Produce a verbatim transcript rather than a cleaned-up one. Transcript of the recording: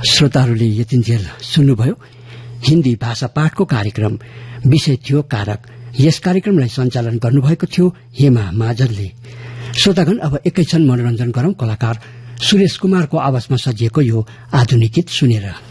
श्रोताहरूले यतिन्जेल सुन्नुभयो हिन्दी भाषा पाठको कार्यक्रम। विषय थियो कारक। यस कार्यक्रमलाई सञ्चालन गर्नुभएको थियो हेमा माझलले। श्रोतागण, अब एकैछिन मनोरञ्जन गरौं कलाकार सुरेश कुमारको आवाजमा सजिएको यो आधुनिक गीत सुनेर।